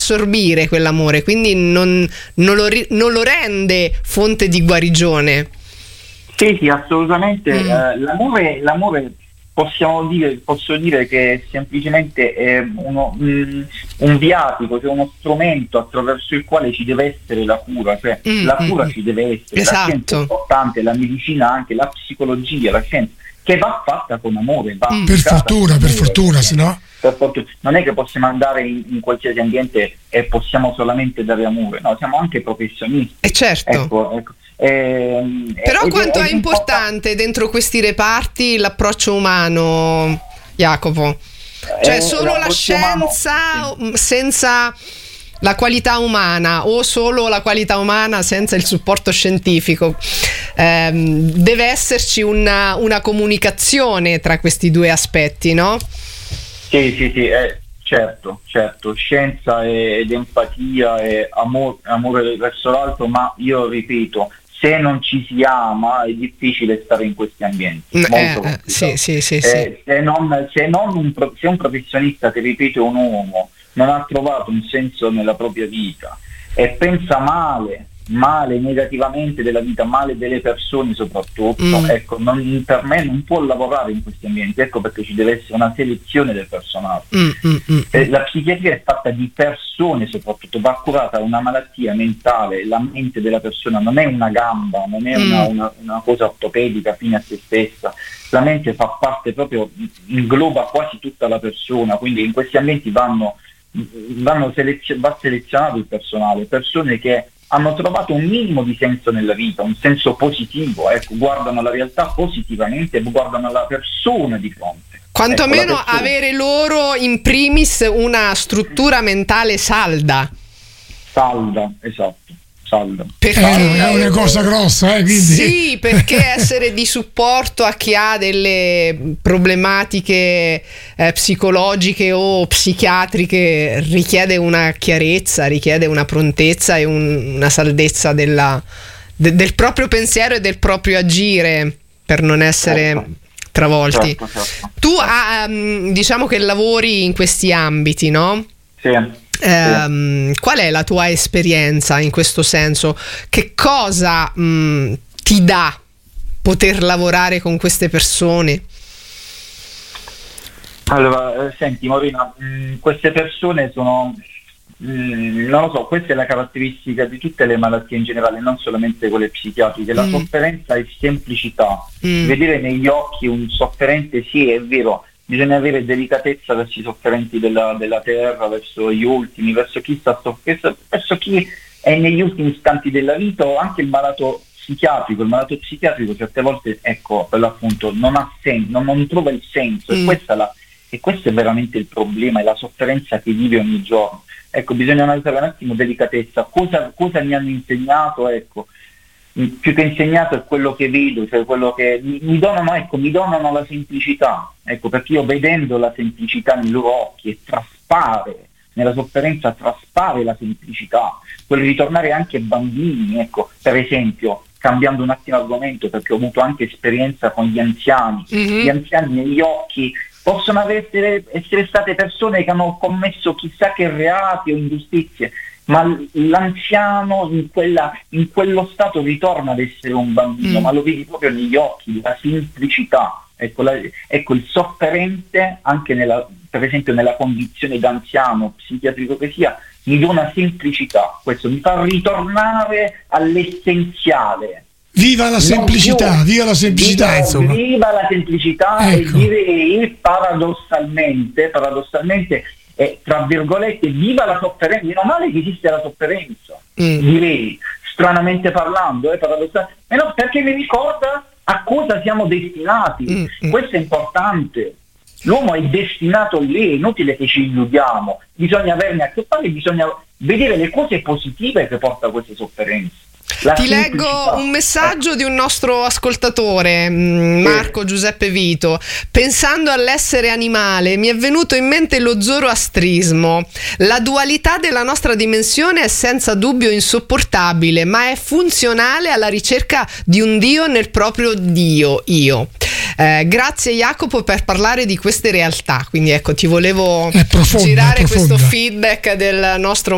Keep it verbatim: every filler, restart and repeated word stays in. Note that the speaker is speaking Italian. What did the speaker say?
assorbire quell'amore, quindi non, non, lo, ri- non lo rende fonte di guarigione. Sì, sì, assolutamente. Mm. Eh, l'amore, l'amore possiamo dire, posso dire che è semplicemente eh, uno, mm, un viatico, cioè uno strumento attraverso il quale ci deve essere la cura, cioè Mm, la cura mm, ci deve essere, esatto. La scienza è importante, la medicina anche, la psicologia, la scienza, che va fatta con amore, va Mm. Per applicata fortuna, con per amore, fortuna, se no. per fortuna. Non è che possiamo andare in, in qualsiasi ambiente e possiamo solamente dare amore, no, siamo anche professionisti. E certo. Ecco, ecco. Ehm, Però ed quanto è, è importante dentro questi reparti l'approccio umano, Jacopo? Cioè Eh, solo la l'approccio umano, scienza sì. senza la qualità umana, o solo la qualità umana senza il supporto scientifico? Ehm, deve esserci una, una comunicazione tra questi due aspetti, no? Sì, sì, sì, eh, certo, certo, scienza ed empatia e amore, amore verso l'altro, ma io ripeto, se non ci si ama è difficile stare in questi ambienti. Eh, molto eh, complicato. sì, sì, sì, Eh, sì. se, non, se, non un, pro- se un professionista, che ripeto è un uomo, non ha trovato un senso nella propria vita e pensa male, male negativamente della vita, male delle persone soprattutto, Mm. ecco, non, per me non può lavorare in questi ambienti, ecco perché ci deve essere una selezione del personale. Mm, mm, mm. Eh, la psichiatria è fatta di persone, soprattutto va curata una malattia mentale, la mente della persona non è una gamba, non è una, Mm. una, una cosa ortopedica fine a se stessa, la mente fa parte proprio, ingloba quasi tutta la persona, quindi in questi ambienti vanno, vanno selezio- va selezionato il personale, persone che hanno trovato un minimo di senso nella vita, un senso positivo, ecco, guardano la realtà positivamente e guardano la persona di fronte. Quantomeno Ecco, la persona. avere loro in primis una struttura mentale salda. Salda, esatto, salda. Perché Eh, è una cosa grossa, eh, quindi. sì, perché essere di supporto a chi ha delle problematiche eh, psicologiche o psichiatriche richiede una chiarezza, richiede una prontezza e un- una saldezza della- de- del proprio pensiero e del proprio agire per non essere Certo. travolti. Certo, certo. Tu ah, um, diciamo che lavori in questi ambiti, no? Sì, Ehm, qual è la tua esperienza in questo senso? Che cosa mh, ti dà poter lavorare con queste persone? allora, eh, senti Morina, mh, queste persone sono, mh, non lo so, questa è la caratteristica di tutte le malattie in generale, non solamente quelle psichiatriche, la Mm. sofferenza è semplicità, Mm. vedere negli occhi un sofferente, sì è vero, bisogna avere delicatezza verso i sofferenti della, della terra, verso gli ultimi, verso chi sta soffrendo, verso chi è negli ultimi istanti della vita, o anche il malato psichiatrico. Il malato psichiatrico certe volte, ecco, per l'appunto, non ha senso, non, non trova il senso, Mm. e, questa la, e questo è veramente il problema, è la sofferenza che vive ogni giorno. Ecco, bisogna analizzare un attimo delicatezza, cosa, cosa mi hanno insegnato, ecco, più che insegnato è quello che vedo, cioè quello che mi, mi donano, ecco, mi donano la semplicità, ecco, perché io vedendo la semplicità nei loro occhi, e traspare nella sofferenza, traspare la semplicità, quel ritornare anche bambini, ecco, per esempio, cambiando un attimo argomento, perché ho avuto anche esperienza con gli anziani, Mhm. gli anziani negli occhi possono essere, essere state persone che hanno commesso chissà che reati o ingiustizie, ma l'anziano in, quella, in quello stato ritorna ad essere un bambino, Mm. ma lo vedi proprio negli occhi, la semplicità. Ecco, la, ecco il sofferente, anche nella, per esempio nella condizione d'anziano psichiatrico che sia, mi dona semplicità, questo mi fa ritornare all'essenziale. Viva la semplicità, Non più- viva la semplicità, viva, insomma. Viva la semplicità, Ecco. e direi paradossalmente, paradossalmente eh, tra virgolette, viva la sofferenza, meno male che esiste la sofferenza, Mm. direi, stranamente parlando, eh, paradossalmente, eh no, perché mi ricorda a cosa siamo destinati, Mm, mm. questo è importante. L'uomo è destinato lì, è inutile che ci illudiamo, bisogna averne a che fare, bisogna vedere le cose positive che porta a queste sofferenze. La Ti leggo semplicità. un messaggio di un nostro ascoltatore, mh, Marco Giuseppe Vito. Pensando all'essere animale mi è venuto in mente lo zoroastrismo. La dualità della nostra dimensione è senza dubbio insopportabile, ma è funzionale alla ricerca di un Dio nel proprio Dio, io. Eh, grazie Jacopo per parlare di queste realtà, quindi ecco, ti volevo È profonda, girare è profonda. questo feedback del nostro